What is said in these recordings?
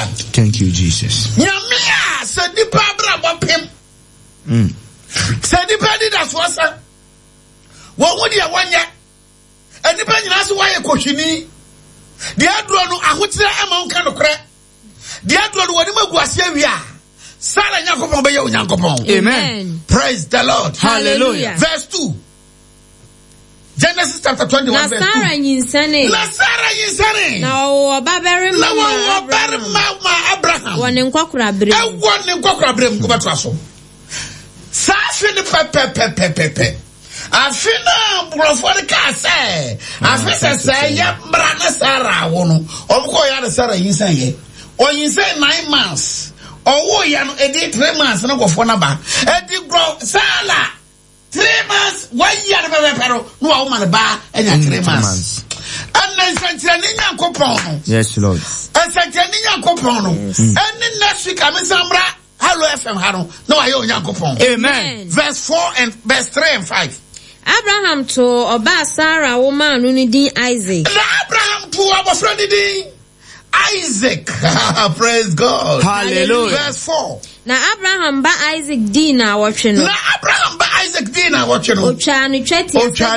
Thank you, Jesus. Nyamia said the Pabra Bopim. Said the Paddy that's what's up. What would you want yet? And depending on why a cochini. The Adron, I would say among kind of crack. The Adron, whatever was here, we are. Sarah Yakopon Bayo Yakopon. Amen. Praise the Lord. Hallelujah. Verse 2. Genesis chapter 21 verse 2. Sarah Yinsane. Na Sarah Yinsane. Na Babere Mama Abraham. One in Quakrabre. One in Quakrabre. Go back to us. Safi the pepe. Afina Broforika say. Afisa say ya brana Sarah wono. Obuko ya Sarah Yinsane. O Yinsane 9 months. Oh, you know, 3 months, no go for number. Edi grow Sala 3 months, 1 year, no woman bar, and 3 months. And then Santianian Copono. Yes, Lord. And Santianian Copono. And then next week, I'm in Zambra. Hello, FM Haro. No, I own Yankopon. Amen. Verse 4 and verse 3 and 5. Abraham to Oba Sarah, woman, Unidi Isaac. Abraham to our friend Isaac. Praise God. Hallelujah. Verse 4. Na Abraham ba Isaac dina watching. Na Abraham ba Isaac dina watching. Ochani cheti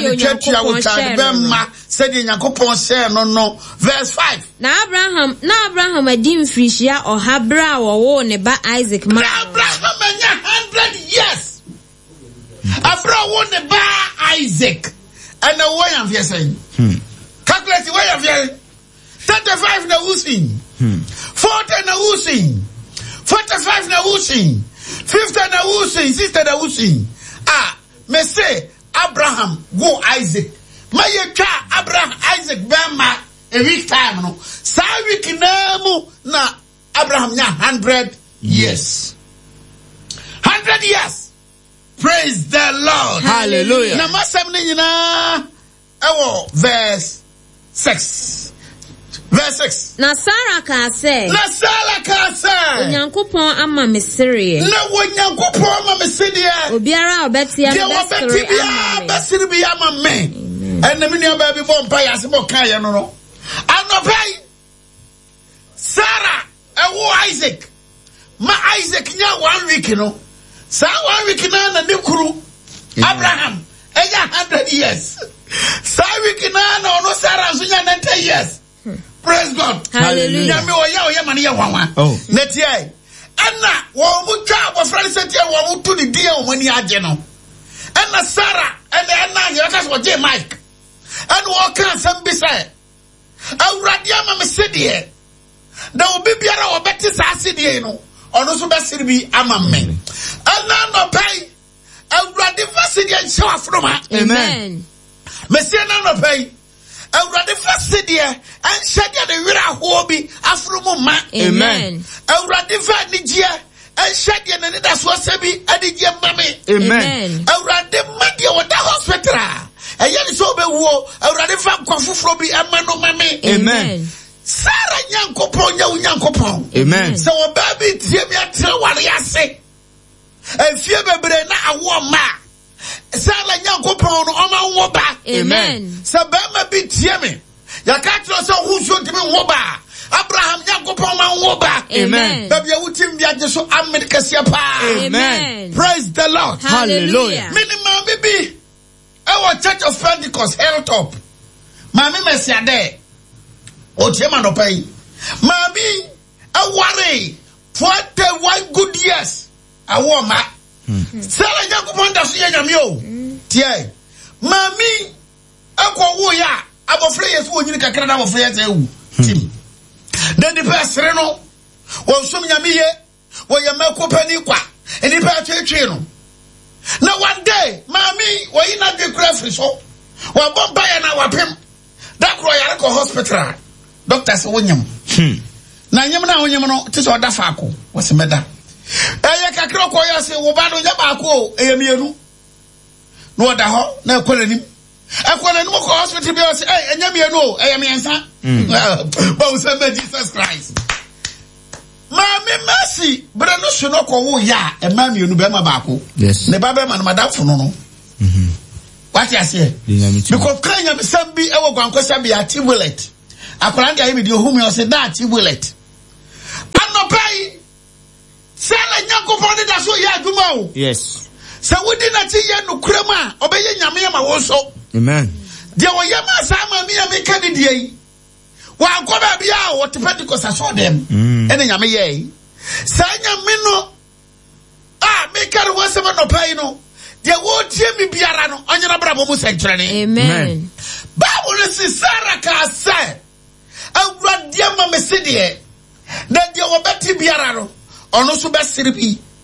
said Yakopon share no. Verse 5. Na Abraham adim frishia or habra or ne ba Isaac ma. Na Abraham 100 years. Abraham won the ba Isaac. And the way I'm saying. Calculate the way I'm saying. 35 na using. 40 na using. 45 na using. 50 na using. 60 na using. Me say Abraham go Isaac. My ka Abraham Isaac bema a week time no. Sa week na mu na Abraham nya 100 years. 100 years. Praise the Lord. Hallelujah. Na masam ni nyina ewo verse 6. Verse 6. Na Sarah ka say. Onyankopon ama mesiri. Na Onyankopon ama mesiri. Obiara obetia besiri ama me. And me nua ba bi bo mpa ya se bo kan ye no. Anopai. Sarah ewo Isaac. Ma Isaac nya 1 week no. Sa 1 week na ne kuru. Abraham enya 100 years. Sa week na no Sarah so nya 90 years. Praise God. Hallelujah. Oh. Netie. Anna, wo mutwa bo friend setie wo mutu ni die o mani age no. Anna Sarah, and Anna you can what J Mike. And wo kan sam bi say. Awurade ama me sedie. Da obi biara wo beti sa sedie no. Ono so be siribi ama me. Anna no pay. Awurade fa sedie nche afroma. Amen. Me se na no pay. Awurade fa sedie and shedia de wira ho bi afromo ma. Amen. Awurade fa nigie and shedia ne da so sebi adige mame. Amen. Awurade madie wo da hospital. Eye ni so be wo awurade fa kwafoforo bi ama no mame. Amen. Sarah Nyankopon nya Nyankopon. Amen. So wo ba bi tie mi atre ware ase. Efie bebre na awo ma. Sarah Nyankopon no oma wo ba. Amen. Sabama bi tie me. Ya ka tro so hu so timi wo ba. Abraham Nyankopon ma wo ba. Amen. Baby wutim bia je so America sia pa. Amen. Praise the Lord. Hallelujah. Minimum bibi. Our Church of Pentecost Hilltop. Mami mesia de. O chema no pay. Mami aware 41 good years. Awo ma. Sarah Nyankopon da so nyame o. Tie. Mami akwa wo ya abofre yesu onyini kakra na abofre yesu ewu. Tim. Then the pastor no. Wo so nyame ye. Wo ye makopani kwa. Eni pa twetwe no. Now one day, mami, wa ina de grafri so. Wa bomba ya na wapem. Da kro ya ko hospital. Doctor say wonyam. Na nyam na wonyam no ti so da fa ko. Wo se meda. Eye kakra ko ya se wo ba no nya ba ko eyemienu. No da ho na ekwalanim. Ekwalanim ko hospital bi o se enyamienu o eyemiensa. Ba wo se Jesus Christ. Mami mercy, but no should not call ya a mammy you bema bako. Yes. Ne baba man madam for no. What you say? Because Kanya Sambi ever gone question be a T-Willet. A Colanda with you whom you said that T-Willet. Nyankopɔn de da so yɛ adwuma o. Yes. Sɛ wodi na ti yɛ nokura ma ɔbɛyɛ nyame ma wo so. Amen. Deɛ wɔyɛ ma saa ma mi a meka ne die yi. Wankɔ baabi a wɔte Pentecost asɔ dem. Ɛne nyame yɛ yi. Saa nyame no meka ne wɔsɛm nɔpa yi no. Deɛ wɔtie mi biara no ɔnyɛ bra mo mu sɛnkyerɛne. Amen. Bible si Sarah ka sɛ awurade ma me se deɛ na deɛ wɔbɛte biara no ɔno so bɛsere bi